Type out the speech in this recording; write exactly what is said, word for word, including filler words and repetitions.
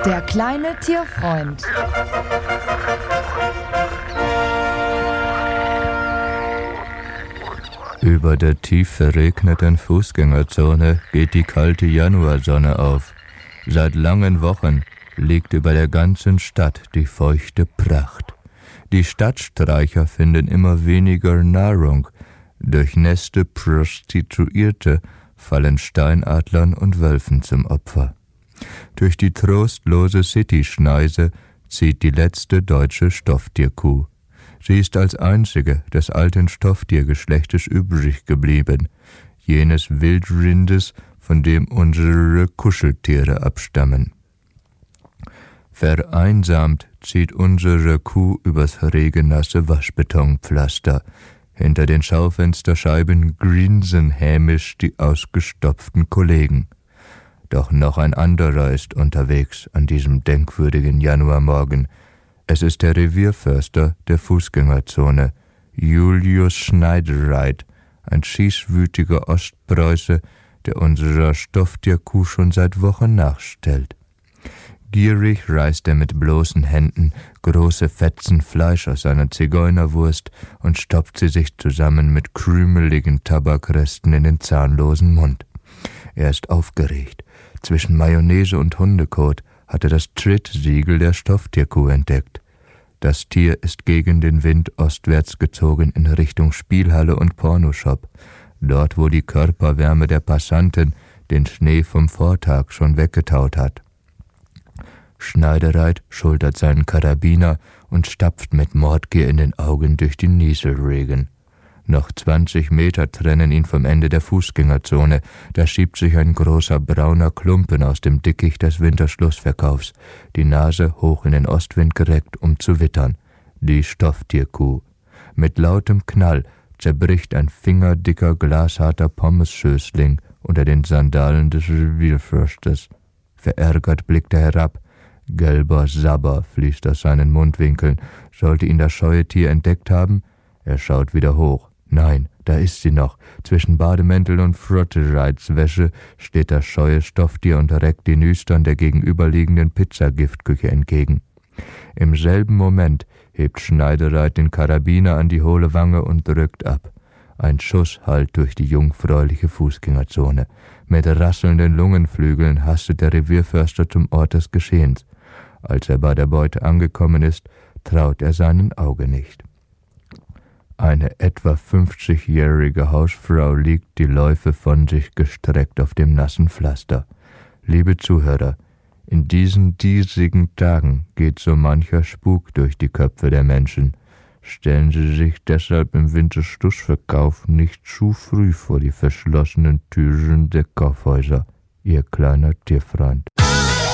Der kleine Tierfreund. Über der tief verregneten Fußgängerzone geht die kalte Januarsonne auf. Seit langen Wochen liegt über der ganzen Stadt die feuchte Pracht. Die Stadtstreicher finden immer weniger Nahrung. Durchnässte Prostituierte fallen Steinadlern und Wölfen zum Opfer. Durch die trostlose City-Schneise zieht die letzte deutsche Stofftierkuh. Sie ist als einzige des alten Stofftiergeschlechtes übrig geblieben, jenes Wildrindes, von dem unsere Kuscheltiere abstammen. Vereinsamt zieht unsere Kuh übers regennasse Waschbetonpflaster. Hinter den Schaufensterscheiben grinsen hämisch die ausgestopften Kollegen. Doch noch ein anderer ist unterwegs an diesem denkwürdigen Januarmorgen. Es ist der Revierförster der Fußgängerzone, Julius Schneidereit, ein schießwütiger Ostpreuße, der unserer Stofftierkuh schon seit Wochen nachstellt. Gierig reißt er mit bloßen Händen große Fetzen Fleisch aus seiner Zigeunerwurst und stopft sie sich zusammen mit krümeligen Tabakresten in den zahnlosen Mund. Er ist aufgeregt. Zwischen Mayonnaise und Hundekot hat er das Trittsiegel der Stofftierkuh entdeckt. Das Tier ist gegen den Wind ostwärts gezogen in Richtung Spielhalle und Pornoshop, dort wo die Körperwärme der Passanten den Schnee vom Vortag schon weggetaut hat. Schneidereit schultert seinen Karabiner und stapft mit Mordgier in den Augen durch den Nieselregen. Noch zwanzig Meter trennen ihn vom Ende der Fußgängerzone. Da schiebt sich ein großer brauner Klumpen aus dem Dickicht des Winterschlussverkaufs, die Nase hoch in den Ostwind gereckt, um zu wittern. Die Stofftierkuh. Mit lautem Knall zerbricht ein fingerdicker, glasharter Pommesschößling unter den Sandalen des Revierförsters. Verärgert blickt er herab. Gelber Sabber fließt aus seinen Mundwinkeln. Sollte ihn das scheue Tier entdeckt haben? Er schaut wieder hoch. Nein, da ist sie noch. Zwischen Bademäntel und Frottereitswäsche steht das scheue Stofftier und reckt die Nüstern der gegenüberliegenden Pizzagiftküche entgegen. Im selben Moment hebt Schneidereit den Karabiner an die hohle Wange und drückt ab. Ein Schuss hallt durch die jungfräuliche Fußgängerzone. Mit rasselnden Lungenflügeln hastet der Revierförster zum Ort des Geschehens. Als er bei der Beute angekommen ist, traut er seinen Augen nicht. Eine etwa fünfzigjährige Hausfrau liegt die Läufe von sich gestreckt auf dem nassen Pflaster. Liebe Zuhörer, in diesen diesigen Tagen geht so mancher Spuk durch die Köpfe der Menschen. Stellen Sie sich deshalb im Winterschlussverkauf nicht zu früh vor die verschlossenen Türen der Kaufhäuser. Ihr kleiner Tierfreund.